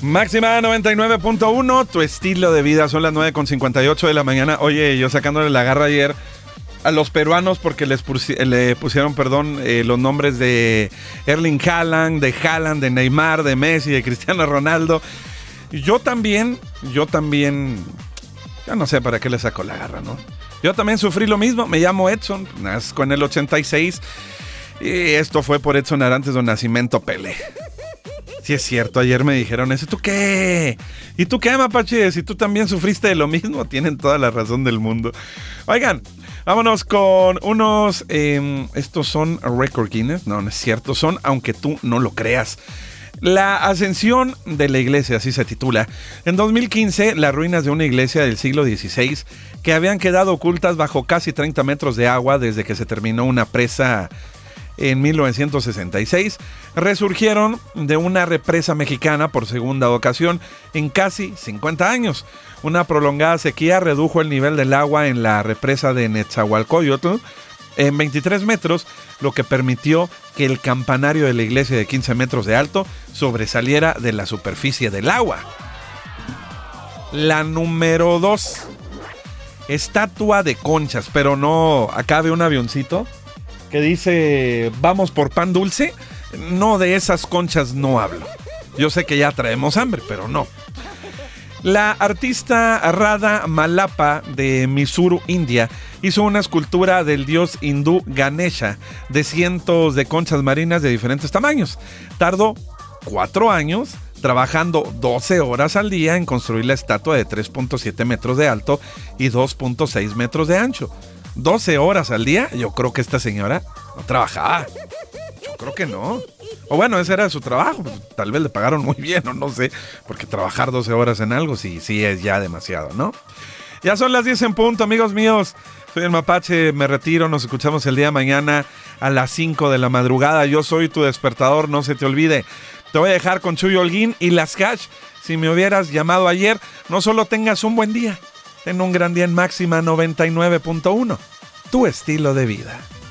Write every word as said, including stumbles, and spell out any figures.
Máxima noventa y nueve punto uno, tu estilo de vida. Son las nueve con cincuenta y ocho de la mañana. Oye, yo sacándole la garra ayer a los peruanos porque les pusi- le pusieron, perdón, eh, los nombres de Erling Haaland, de Haaland, de Neymar, de Messi, de Cristiano Ronaldo. Yo también, yo también, ya no sé para qué le saco la garra, ¿no? Yo también sufrí lo mismo. Me llamo Edson, nazco en el ochenta y seis y esto fue por Edson Arantes do Nascimento Pelé. Sí es cierto, ayer me dijeron eso. ¿Tú qué? ¿Y tú qué, mapache? Si tú también sufriste de lo mismo, tienen toda la razón del mundo. Oigan, vámonos con unos... Eh, estos son Record Guinness. No, no es cierto. Son, aunque tú no lo creas. La ascensión de la iglesia, así se titula. En dos mil quince, las ruinas de una iglesia del siglo dieciséis que habían quedado ocultas bajo casi treinta metros de agua desde que se terminó una presa en mil novecientos sesenta y seis, resurgieron de una represa mexicana por segunda ocasión en casi cincuenta años. Una prolongada sequía redujo el nivel del agua en la represa de Netzahualcoyotl en veintitrés metros, lo que permitió que el campanario de la iglesia de quince metros de alto sobresaliera de la superficie del agua. La número dos, estatua de conchas, pero no, acá ve un avioncito que dice, vamos por pan dulce. No, de esas conchas no hablo. Yo sé que ya traemos hambre, pero no. La artista Radha Malappa de Mysuru, India, hizo una escultura del dios hindú Ganesha de cientos de conchas marinas de diferentes tamaños. Tardó cuatro años trabajando doce horas al día en construir la estatua de tres punto siete metros de alto y dos punto seis metros de ancho. doce horas al día, yo creo que esta señora no trabajaba. Yo creo que no. O bueno, ese era su trabajo. Pues, tal vez le pagaron muy bien, o no sé. Porque trabajar doce horas en algo sí, sí es ya demasiado, ¿no? Ya son las diez en punto, amigos míos. Soy el Mapache, me retiro. Nos escuchamos el día de mañana a las cinco de la madrugada. Yo soy tu despertador, no se te olvide. Te voy a dejar con Chuy Holguín y las Hash. Si me hubieras llamado ayer, no solo tengas un buen día, ten un gran día en Máxima noventa y nueve punto uno. Tu estilo de vida.